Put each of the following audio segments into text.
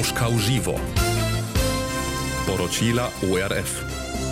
Troška v živo. Poročila ORF.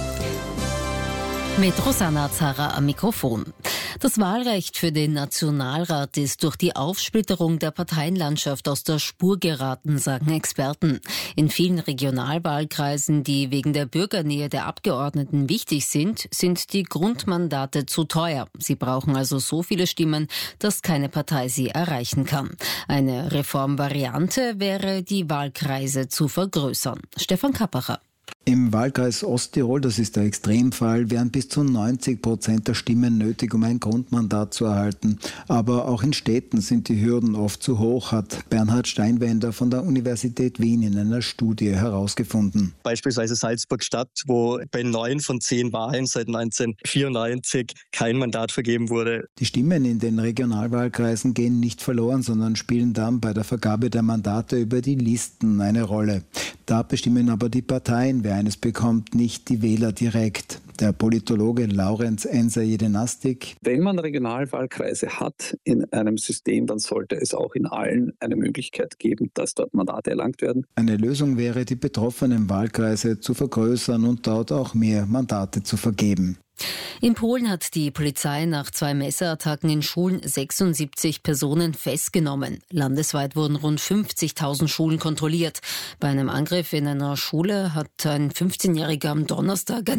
Mit Rosanna Zara am Mikrofon. Das Wahlrecht für den Nationalrat ist durch die Aufsplitterung der Parteienlandschaft aus der Spur geraten, sagen Experten. In vielen Regionalwahlkreisen, die wegen der Bürgernähe der Abgeordneten wichtig sind, sind die Grundmandate zu teuer. Sie brauchen also so viele Stimmen, dass keine Partei sie erreichen kann. Eine Reformvariante wäre, die Wahlkreise zu vergrößern. Stefan Kappacher. Im Wahlkreis Osttirol, das ist der Extremfall, wären bis zu 90% der Stimmen nötig, um ein Grundmandat zu erhalten. Aber auch in Städten sind die Hürden oft zu hoch, hat Bernhard Steinwender von der Universität Wien in einer Studie herausgefunden. Beispielsweise Salzburg-Stadt, wo bei 9 von 10 Wahlen seit 1994 kein Mandat vergeben wurde. Die Stimmen in den Regionalwahlkreisen gehen nicht verloren, sondern spielen dann bei der Vergabe der Mandate über die Listen eine Rolle. Da bestimmen aber die Parteien, wer eines bekommt, nicht die Wähler direkt. Der Politologe Laurenz Enser-Jedenastik. Wenn man Regionalwahlkreise hat in einem System, dann sollte es auch in allen eine Möglichkeit geben, dass dort Mandate erlangt werden. Eine Lösung wäre, die betroffenen Wahlkreise zu vergrößern und dort auch mehr Mandate zu vergeben. In Polen hat die Polizei nach 2 Messerattacken in Schulen 76 Personen festgenommen. Landesweit wurden rund 50.000 Schulen kontrolliert. Bei einem Angriff in einer Schule hat ein 15-Jähriger am Donnerstag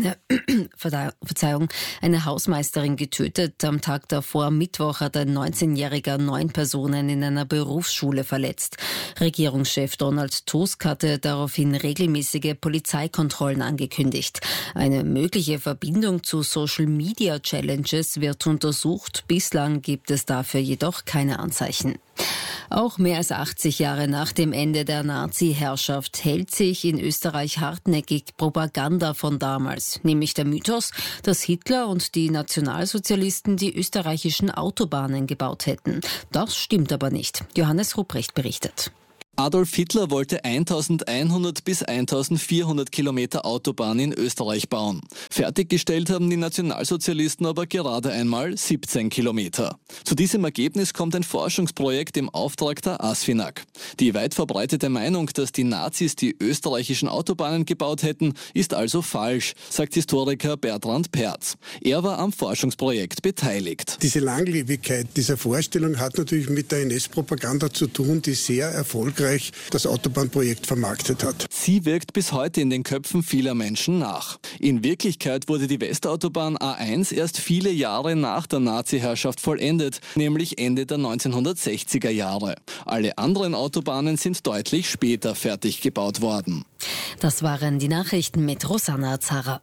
eine Hausmeisterin getötet. Am Tag davor, am Mittwoch, hat ein 19-Jähriger 9 Personen in einer Berufsschule verletzt. Regierungschef Donald Tusk hatte daraufhin regelmäßige Polizeikontrollen angekündigt. Eine mögliche Verbindung zu Social-Media-Challenges wird untersucht. Bislang gibt es dafür jedoch keine Anzeichen. Auch mehr als 80 Jahre nach dem Ende der Nazi-Herrschaft hält sich in Österreich hartnäckig Propaganda von damals, nämlich der Mythos, dass Hitler und die Nationalsozialisten die österreichischen Autobahnen gebaut hätten. Das stimmt aber nicht. Johannes Rupprecht berichtet. Adolf Hitler wollte 1100 bis 1400 Kilometer Autobahn in Österreich bauen. Fertiggestellt haben die Nationalsozialisten aber gerade einmal 17 Kilometer. Zu diesem Ergebnis kommt ein Forschungsprojekt im Auftrag der ASFINAG. Die weit verbreitete Meinung, dass die Nazis die österreichischen Autobahnen gebaut hätten, ist also falsch, sagt Historiker Bertrand Perz. Er war am Forschungsprojekt beteiligt. Diese Langlebigkeit dieser Vorstellung hat natürlich mit der NS-Propaganda zu tun, die sehr erfolgreich das Autobahnprojekt vermarktet hat. Sie wirkt bis heute in den Köpfen vieler Menschen nach. In Wirklichkeit wurde die Westautobahn A1 erst viele Jahre nach der Nazi-Herrschaft vollendet, nämlich Ende der 1960er Jahre. Alle anderen Autobahnen sind deutlich später fertig gebaut worden. Das waren die Nachrichten mit Rosanna Zara.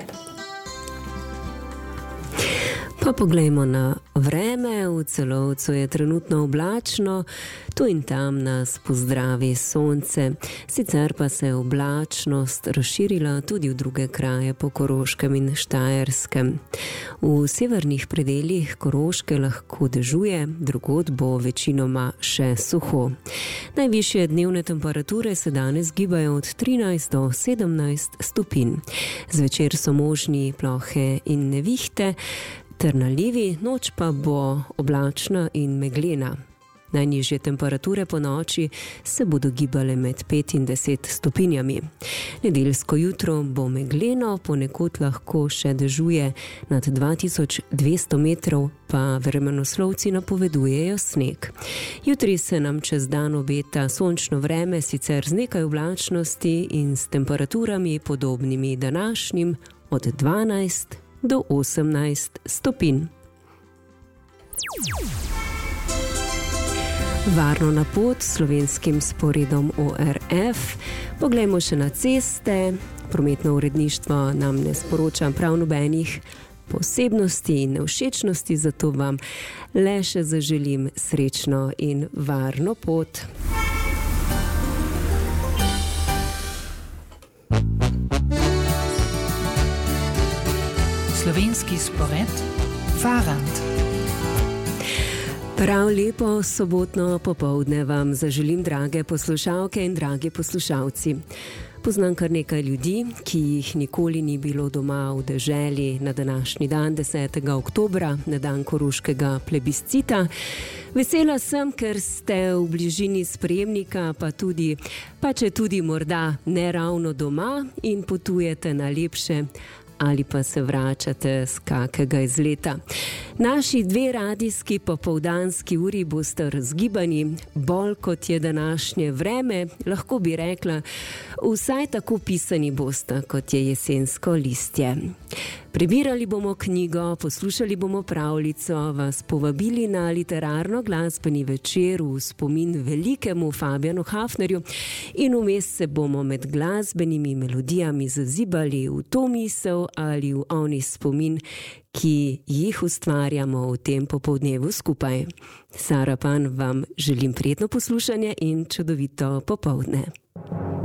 Pa poglejmo na vreme. V Celovcu je trenutno oblačno, tu in tam nas pozdravi sonce. Sicer pa se je oblačnost razširila tudi v druge kraje po Koroškem in Štajerskem. V severnih predeljih Koroške lahko dežuje, drugod bo večinoma še suho. Najvišje dnevne temperature se danes gibajo od 13 do 17 stopinj. Zvečer so možni plohe in nevihte ter nalivi, noč pa bo oblačna in meglena. Najnižje temperature po noči se bodo gibale med 5 in 10 stopinjami. Nedeljsko jutro bo megleno, ponekod lahko še dežuje, nad 2200 metrov pa vremenoslovci napovedujejo sneg. Jutri se nam čez dan obeta sončno vreme, sicer z nekaj oblačnosti in s temperaturami podobnimi današnjim od 12 do 18 stopinj. Varno na pot s slovenskim sporedom ORF. Poglejmo še na ceste. Prometno uredništvo nam ne sporoča prav nobenih posebnosti in nevšečnosti, zato vam le še zaželim srečno in varno pot. Slovenski spored Farand. Prav lepo sobotno popoldne vam zaželim, drage poslušalke in dragi poslušalci. Poznam kar nekaj ljudi, ki jih nikoli ni bilo doma v deželi na današnji dan, 10. oktobra, na dan koroškega plebiscita. Vesela sem, ker ste v bližini sprejemnika, pa če tudi morda ne ravno doma in potujete na lepše ali pa se vračate z kakega izleta. Naši dve radijski popoldanski uri boste razgibani, bolj kot je današnje vreme, lahko bi rekla, vsaj tako pisani boste, kot je jesensko listje. Prebirali bomo knjigo, poslušali bomo pravljico, vas povabili na literarno-glasbeni večer v spomin velikemu Fabijanu Hafnerju in vmes se bomo med glasbenimi melodijami zazibali v to misel ali v oni spomin, ki jih ustvarjamo v tem popoldnevu skupaj. Sara Pan vam želim prijetno poslušanje in čudovito popoldne.